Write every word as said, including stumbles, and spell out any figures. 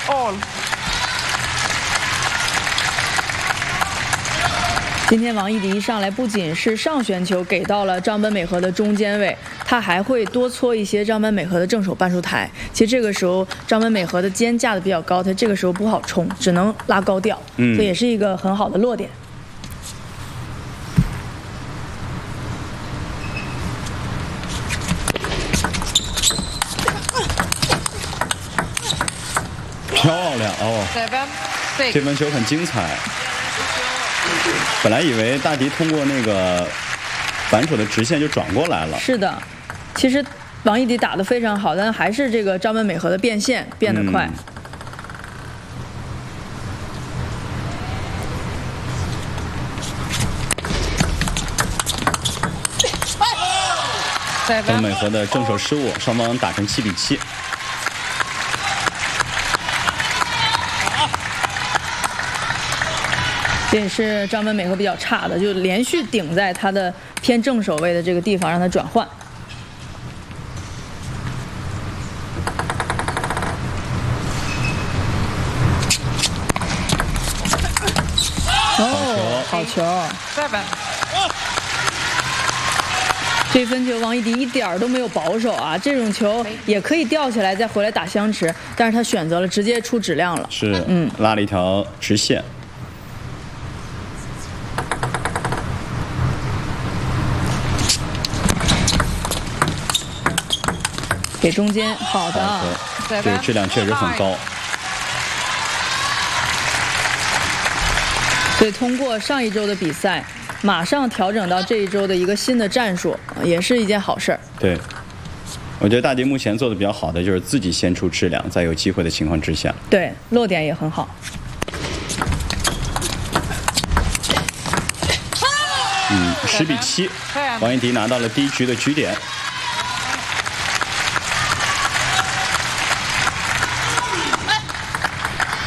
all。 今天王艺迪一上来，不仅是上旋球给到了张本美和的中间位，他还会多搓一些张本美和的正手半出台。其实这个时候张本美和的肩架的比较高，他这个时候不好冲，只能拉高吊， 嗯， 所以也是一个很好的落点。 漂亮哦！这分球很精彩。本来以为大迪通过那个反手的直线就转过来了。 是的，其实王艺迪打得非常好，但还是这个张本美和的变线变得快。 张本美和的正手失误，双方打成七比七。 这也是张本美和比较差的，就连续顶在他的偏正手位的这个地方，让他转换。哦，好球！这分球王艺迪一点都没有保守啊，这种球也可以吊起来再回来打相持，但是他选择了直接出质量了。 是，嗯，拉了一条直线。 给中间，好的， 好这个质量确实很高。 所以通过上一周的比赛，马上调整到这一周的一个新的战术，也是一件好事儿。 对，我觉得大迪目前做的比较好的就是自己先出质量，在有机会的情况之下， 对，落点也很好。 嗯，十比七，王艺迪拿到了第一局的局点。